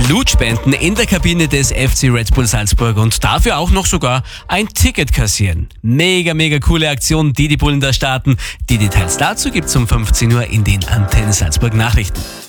Blut spenden in der Kabine des FC Red Bull Salzburg und dafür auch noch sogar ein Ticket kassieren. Mega, mega coole Aktion, die Bullen da starten. Die Details dazu gibt's um 15 Uhr in den Antenne Salzburg Nachrichten.